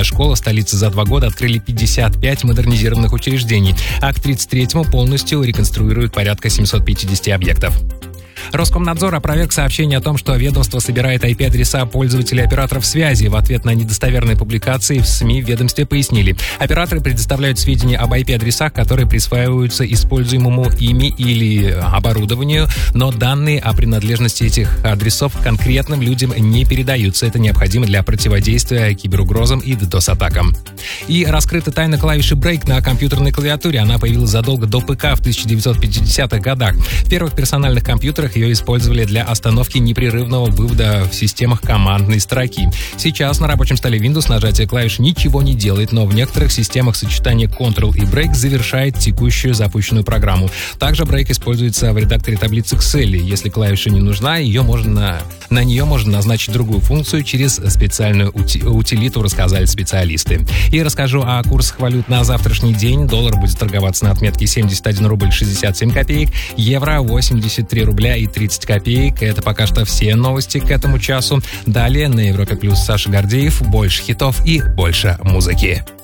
начальная школа столицы за 2 года открыли 55 модернизированных учреждений, а к 33-му полностью реконструируют порядка 750 объектов. Роскомнадзор опроверг сообщение о том, что ведомство собирает IP-адреса пользователей операторов связи. В ответ на недостоверные публикации в СМИ в ведомстве пояснили. Операторы предоставляют сведения об IP-адресах, которые присваиваются используемому ими или оборудованию, но данные о принадлежности этих адресов конкретным людям не передаются. Это необходимо для противодействия киберугрозам и DDoS-атакам. И раскрыта тайна клавиши Break на компьютерной клавиатуре. Она появилась задолго до ПК в 1950-х годах. В первых персональных компьютерах ее использовали для остановки непрерывного вывода в системах командной строки. Сейчас на рабочем столе Windows нажатие клавиш ничего не делает, но в некоторых системах сочетание Ctrl и Break завершает текущую запущенную программу. Также Break используется в редакторе таблиц Excel. Если клавиша не нужна, на нее можно назначить другую функцию через специальную утилиту, рассказали специалисты. И расскажу о курсах валют на завтрашний день. Доллар будет торговаться на отметке 71 рубль 67 копеек, евро 83 рубля и 30 копеек. Это пока что все новости к этому часу. Далее на Европе Плюс Саша Гордеев. Больше хитов и больше музыки.